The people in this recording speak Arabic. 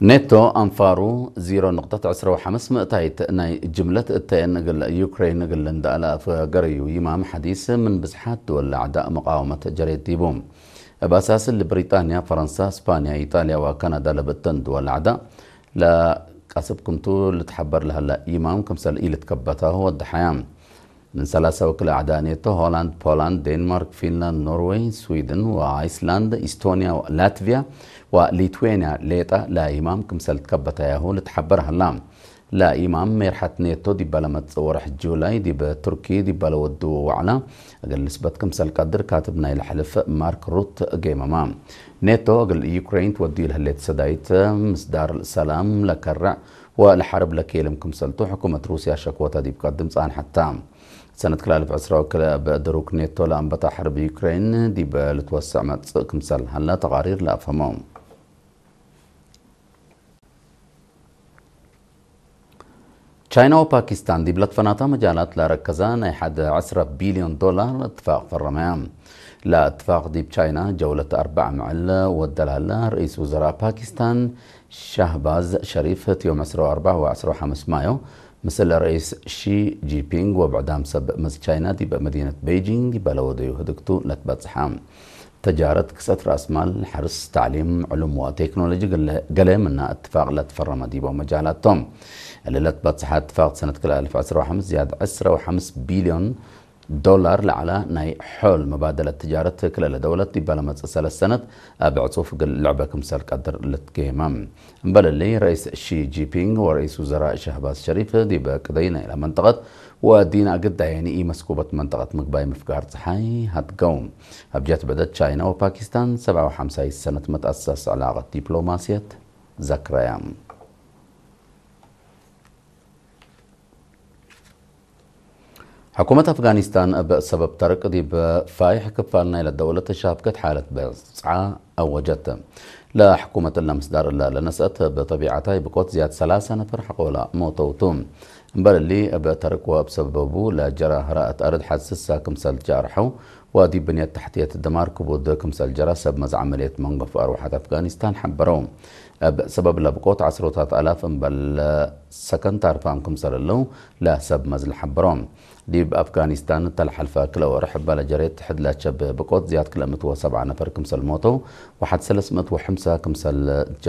ناتو أنفارو 0.15 مئتايت ناي جملة التأنقل يوكرين نقل لندالا فقريو يمام حديث من بزحات دول أعداء مقاومة جريد ديبوم بأساس لبريطانيا فرنسا اسبانيا ايطاليا وكندا لبتن دول أعداء لا قصبكم تو لتحبر لها لا يمام كمسال إيلة كبتها هو الضحيام من ثلاثة وكل أعداء ناتو هولاند بولاند دنمارك فنلند نرويج سويدن وأيسلندا إستونيا ولاتفيا وليتوانيا ليتا لا إمام كمسال تكبتا ياهو لتحبرها اللام لا إمام ميرحت ناتو دي بلا متصور جولاي دي بتركي دي بلا ودو وعلا أقل نسبت كمسال قدر كاتبنا الحلف مارك روت جيم أمام ناتو أقل يوكرين تودي لها اللي تسدايت مصدار السلام لكرع والحرب لكيلم كمسالتو حكومة روسيا شكوتا دي بقدم صان حتى سنة كلالف عسرة وكلا بقدروك نيتو لأنبتا حرب يوكرين دي بلتوسع كمسال هلا تقارير لا أفهمهم تشاينا وباكستان دي بلتفناتا مجالات لا ركزان أي حد 10 بليون دولار اتفاق في الرميام لا اتفاق دي بتشاينا جولة 4 معل والدلالة رئيس وزراء باكستان شهباز شريف يوم 4 و5 مايو مثل رئيس شي جي بينغ وبعدام سب مز تشاينا دي بمدينة بيجينغ دي بلوديو هدكتو لتبتزحام تجارة كسات رأس مال حرص تعليم علوم وتكنولوجيا قلي منها اتفاق لتفرم دي بمجالاتهم اللي لتبتزحات اتفاق سنة كلا 2015 زياد 10.5 بليون دولار لعلى ناي حول مبادلة تجارة كلا لدولة دي بلا متسلسل السنة بعصوف لعبة كمسال قدر لتكيمام بل اللي رئيس شي جي بينغ ورئيس وزراء شهباز شريف دي بقضينا إلى منطقة ودينا قد يعني إيه مسكوبة منطقة مقباي مفقار صحاي هتقوم أبجات بدأت تشاينا وباكستان 57 سنة متأسس علاقة دبلوماسية ذكريام حكومة أفغانستان بسبب ترك دي بفايح كفالنا إلى الدولة شابكت حالة بسعى أوجت لا حكومة اللمسدار إلا لنسأت بطبيعتها بقوت زياد 3 نفر حقولا موتوتوم بل اللي بتركوا بسببه لا جرى هراءة أرض حسسا كمسال جارحو ودي بنية تحتية الدمار كبود كمسال جرى سب مز عملية منقف أروحة أفغانستان حبروم بسبب لبقوت عشرات آلاف بل سكن تعرفان كمسال اللو لا سب مز حبروم دي بأفغانستان تلحل فاكلة ورحب على جريت حد لا تشب بقوت زياد كلا 107 نفر كمسال موتو وحد 305 كمسال